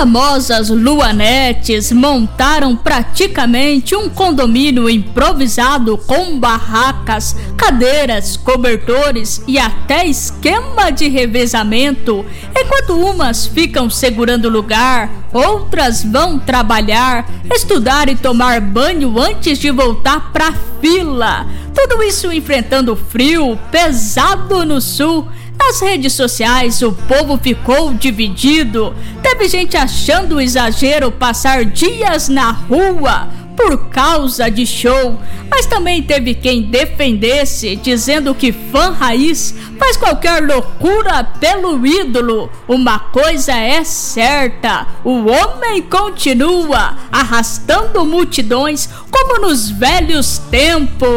famosas luanetes montaram praticamente um condomínio improvisado com barracas, cadeiras, cobertores e até esquema de revezamento. Enquanto umas ficam segurando o lugar, outras vão trabalhar, estudar e tomar banho antes de voltar pra fila. Tudo isso enfrentando frio pesado no sul. Nas redes sociais, o povo ficou dividido. Teve gente achando exagero passar dias na rua por causa de show, mas também teve quem defendesse, dizendo que fã raiz faz qualquer loucura pelo ídolo. Uma coisa é certa: o homem continua arrastando multidões como nos velhos tempos.